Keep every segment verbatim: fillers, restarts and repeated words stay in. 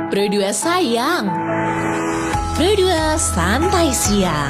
Pro dua sayang, Pro dua santai siang.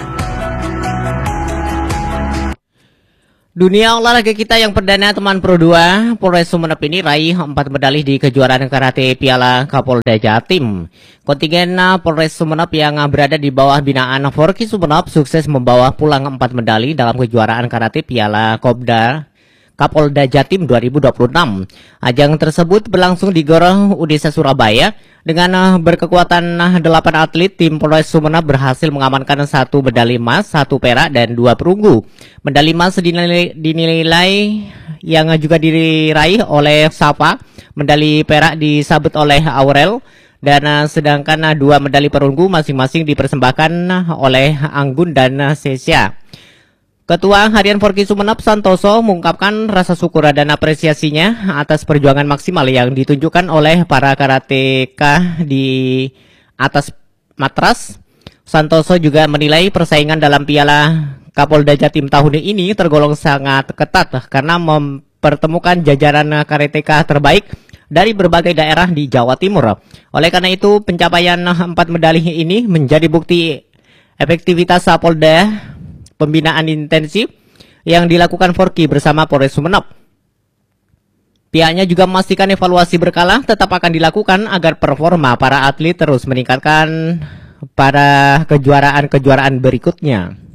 Dunia olahraga kita yang perdana teman Pro dua, Polres Sumeneb ini raih empat medali di kejuaraan karate Piala Kapolda Jatim. Kontingen Polres Sumeneb yang berada di bawah binaan Forky Sumeneb sukses membawa pulang empat medali dalam kejuaraan karate Piala Kopda Kapolda Jatim dua ribu dua puluh enam. Ajang tersebut berlangsung di Gor U Desa Surabaya. Dengan berkekuatan delapan atlet, tim Polres Sumeneb berhasil mengamankan satu medali emas, satu perak, dan dua perunggu. Medali emas dinilai, dinilai yang juga diraih oleh Sapa, medali perak disabet oleh Aurel, dan sedangkan dua medali perunggu masing-masing dipersembahkan oleh Anggun dan Sesya. Ketua Harian Forky Sumeneb Santoso mengungkapkan rasa syukur dan apresiasinya atas perjuangan maksimal yang ditunjukkan oleh para karateka di atas matras. Santoso juga menilai persaingan dalam Piala Kapolda Jatim tahun ini tergolong sangat ketat karena mempertemukan jajaran karateka terbaik dari berbagai daerah di Jawa Timur. Oleh karena itu, pencapaian empat medali ini menjadi bukti efektivitas Polda pembinaan intensif yang dilakukan Forky bersama Polres Sumeneb. Pihaknya juga memastikan evaluasi berkala tetap akan dilakukan agar performa para atlet terus meningkatkan pada kejuaraan-kejuaraan berikutnya.